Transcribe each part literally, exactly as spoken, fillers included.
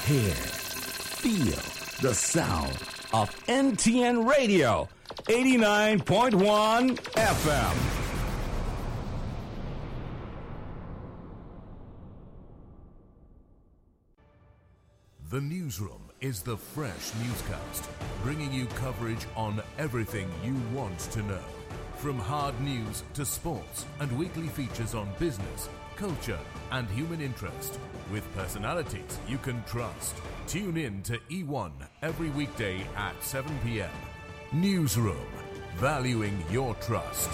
Hear, feel the sound of N T N Radio, eighty-nine point one F M. The Newsroom is the fresh newscast, bringing you coverage on everything you want to know. From hard news to sports and weekly features on business, culture and human interest, with personalities you can trust. Tune in to E one every weekday at seven p.m. Newsroom, valuing your trust.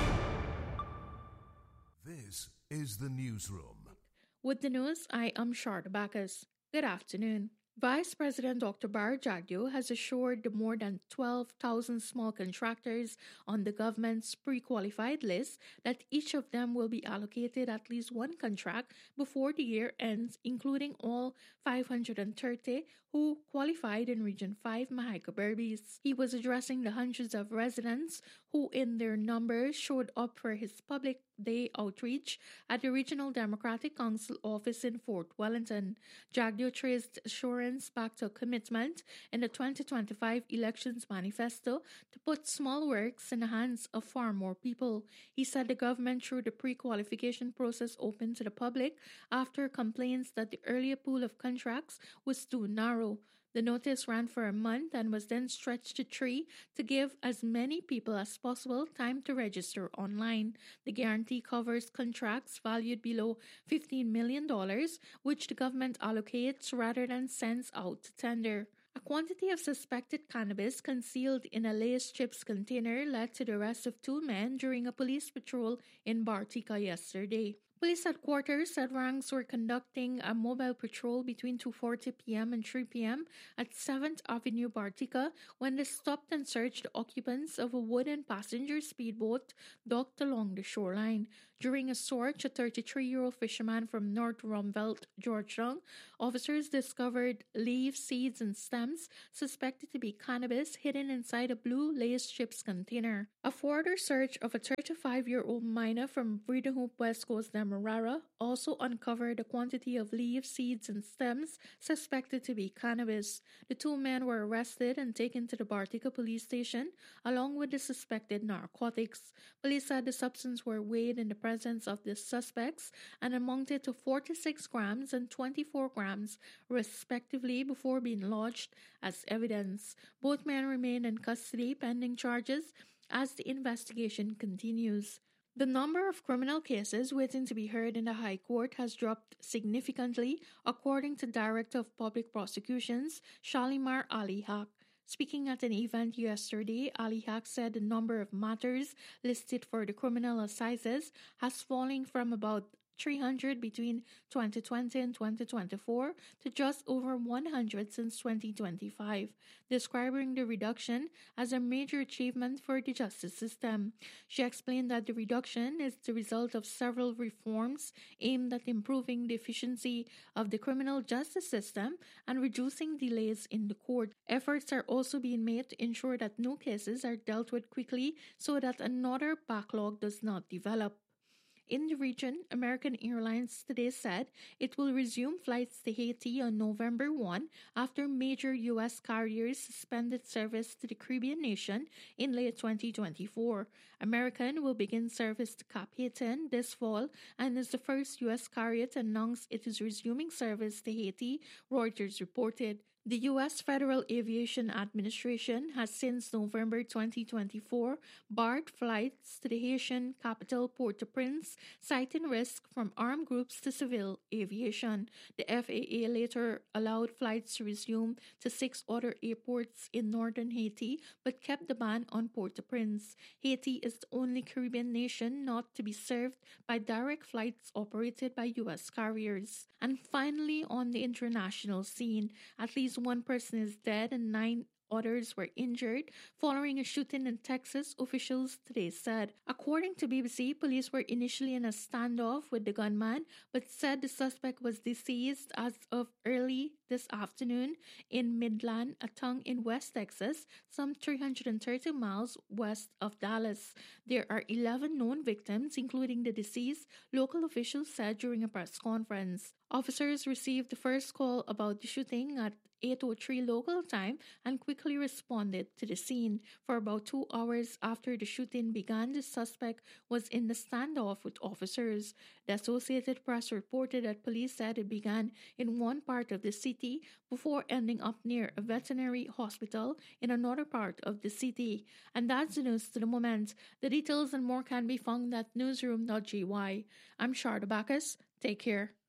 This is the Newsroom. With the news, I am Sharda Bacchus. Good afternoon. Vice President Doctor Barry Jagdeo has assured the more than twelve thousand small contractors on the government's pre-qualified list that each of them will be allocated at least one contract before the year ends, including all five hundred thirty who qualified in Region five Mahaica Berbice. He was addressing the hundreds of residents who in their numbers showed up for his public day outreach at the Regional Democratic Council office in Fort Wellington. Jagdeo traced assurance back to a commitment in the twenty twenty-five elections manifesto to put small works in the hands of far more people. He said the government threw the pre-qualification process open to the public after complaints that the earlier pool of contracts was too narrow. The notice ran for a month and was then stretched to three to give as many people as possible time to register online. The guarantee covers contracts valued below fifteen million dollars, which the government allocates rather than sends out to tender. A quantity of suspected cannabis concealed in a Lay's chips container led to the arrest of two men during a police patrol in Bartica yesterday. Police headquarters said ranks were conducting a mobile patrol between two forty p.m. and three p.m. at seventh Avenue, Bartica, when they stopped and searched the occupants of a wooden passenger speedboat docked along the shoreline. During a search, a thirty-three-year-old fisherman from North Rumvelt, Georgetown, officers discovered leaves, seeds, and stems suspected to be cannabis hidden inside a blue Lay's chips container. A further search of a thirty-five-year-old miner from Breeden Hoop, West Coast, Demerara, also uncovered a quantity of leaves, seeds, and stems suspected to be cannabis. The two men were arrested and taken to the Bartica police station along with the suspected narcotics. Police said the substances were weighed in the presence of the suspects and amounted to forty-six grams and twenty-four grams, respectively, before being lodged as evidence. Both men remain in custody pending charges as the investigation continues. The number of criminal cases waiting to be heard in the High Court has dropped significantly, according to Director of Public Prosecutions, Shalimar Ali Haq. Speaking at an event yesterday, Ali Haq said the number of matters listed for the criminal assizes has fallen from about three hundred between twenty twenty and twenty twenty-four to just over one hundred since twenty twenty-five, describing the reduction as a major achievement for the justice system. She explained that the reduction is the result of several reforms aimed at improving the efficiency of the criminal justice system and reducing delays in the court. Efforts are also being made to ensure that new cases are dealt with quickly so that another backlog does not develop. In the region, American Airlines today said it will resume flights to Haiti on November first after major U S carriers suspended service to the Caribbean nation in late twenty twenty-four. American will begin service to Cap Haitien this fall and is the first U S carrier to announce it is resuming service to Haiti, Reuters reported. The U S Federal Aviation Administration has since November twenty twenty-four barred flights to the Haitian capital Port-au-Prince, citing risk from armed groups to civil aviation. The F A A later allowed flights to resume to six other airports in northern Haiti, but kept the ban on Port-au-Prince. Haiti is the only Caribbean nation not to be served by direct flights operated by U S carriers. And finally, on the international scene, at least one person is dead and nine others were injured following a shooting in Texas, officials today said. According to B B C, police were initially in a standoff with the gunman, but said the suspect was deceased as of early this afternoon in Midland, a town in West Texas, some three hundred thirty miles west of Dallas. There are eleven known victims, including the deceased, local officials said during a press conference. Officers received the first call about the shooting at eight oh three local time and quickly responded to the scene. For about two hours after the shooting began, the suspect was in the standoff with officers. The Associated Press reported that police said it began in one part of the city before ending up near a veterinary hospital in another part of the city. And that's the news to the moment. The details and more can be found at newsroom dot g y. I'm Sharda Bacchus. Take care.